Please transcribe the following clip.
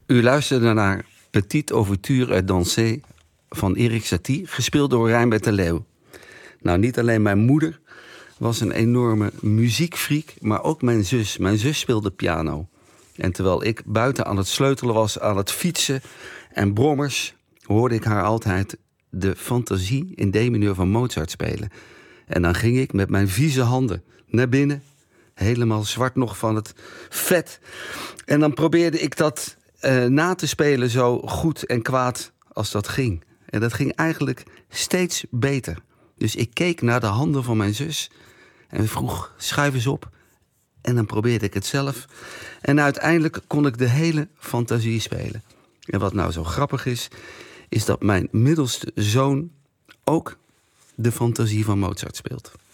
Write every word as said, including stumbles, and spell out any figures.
U luisterde naar Petite Ouverture et Dansée van Erik Satie, gespeeld door Rijnbert de Leeuw. Nou, niet alleen mijn moeder was een enorme muziekfreak, maar ook mijn zus. Mijn zus speelde piano. En terwijl ik buiten aan het sleutelen was, aan het fietsen en brommers, hoorde ik haar altijd de Fantasie in D-mineur van Mozart spelen. En dan ging ik met mijn vieze handen naar binnen, helemaal zwart nog van het vet. En dan probeerde ik dat uh, na te spelen zo goed en kwaad als dat ging. En dat ging eigenlijk steeds beter. Dus ik keek naar de handen van mijn zus en vroeg, schuif eens op. En dan probeerde ik het zelf. En uiteindelijk kon ik de hele Fantasie spelen. En wat nou zo grappig is, is dat mijn middelste zoon ook de Fantasie van Mozart speelt.